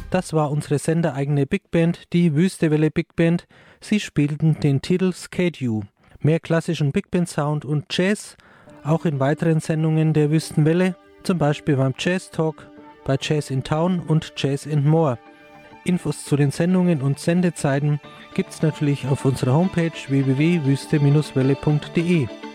Das war unsere sendereigene Big Band, die Wüstewelle Big Band. Sie spielten den Titel Skate You. Mehr klassischen Big Band Sound und Jazz, auch in weiteren Sendungen der Wüstenwelle, zum Beispiel beim Jazz Talk, bei Jazz in Town und Jazz and More. Infos zu den Sendungen und Sendezeiten gibt's natürlich auf unserer Homepage www.wüste-welle.de.